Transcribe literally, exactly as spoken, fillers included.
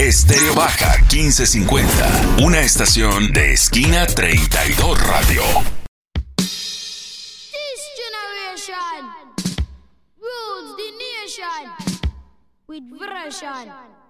Estéreo Baja quince cincuenta, una estación de Esquina treinta y dos Radio. This generation rules the nation with version.